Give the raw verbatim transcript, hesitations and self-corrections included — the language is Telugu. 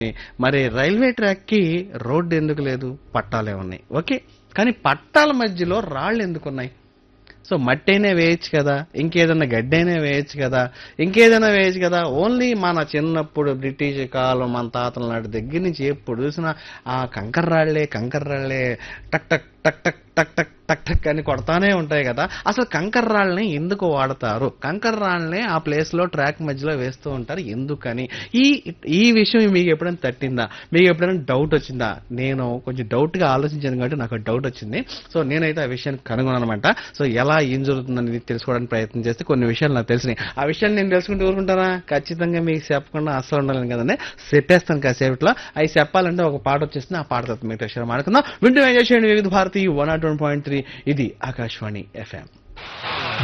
మరి రైల్వే ట్రాక్‌కి రోడ్డు ఎందుకు లేదు? పట్టాలే ఉన్నాయి. ఓకే. కానీ పట్టాల మధ్యలో రాళ్ళు ఎందుకున్నాయి? సో మట్టైనా వేయొచ్చు కదా! ఇంకేదన్నా గడ్డైనా వేయొచ్చు కదా! ఇంకేదైనా వేయొచ్చు కదా! ఓన్లీ మన చిన్నప్పుడు బ్రిటిష్ కాలం మన తాతల నాటి దగ్గర నుంచి ఎప్పుడు చూసినా ఆ కంకర రాళ్ళే, కంకర రాళ్ళే టక్ టక్ టక్ టక్ టక్ టక్ టక్ టక్ అని కొడతానే ఉంటాయి కదా! అసలు కంకర రాళ్ళని ఎందుకు వాడతారు? కంకర రాళ్ళని ఆ ప్లేస్‌లో ట్రాక్ మధ్యలో వేస్తూ ఉంటారు ఎందుకని? ఈ ఈ విషయం మీకు ఎప్పుడైనా తట్టిందా? మీకు ఎప్పుడైనా డౌట్ వచ్చిందా? నేను కొంచెం డౌట్‌గా ఆలోచించాను కాబట్టి నాకు డౌట్ వచ్చింది. సో నేనైతే ఆ విషయాన్ని కనుగొన్నాననమాట. సో ఎలా ఏం జరుగుతుందనేది తెలుసుకోవడానికి ప్రయత్నం చేస్తే కొన్ని విషయాలు నాకు తెలిసినాయి. ఆ విషయాన్ని నేను తెలుసుకుంటూ ఊరుకుంటానా? ఖచ్చితంగా మీకు చెప్పకుండా అస్సలు ఉండలేను కదండీ. చెప్పేస్తాను కాసేపట్లో. అవి చెప్పాలంటే ఒక పాట వచ్చేస్తుంది. ఆ పాట తర్వాత మిగతా విషయాలు మాట్లాడుకుందాం. వింటూ ఎంజాయ్ చేయండి వివిధ Bharati one not one point three ఇది ఆకాశవాణి ఎఫ్ఎం.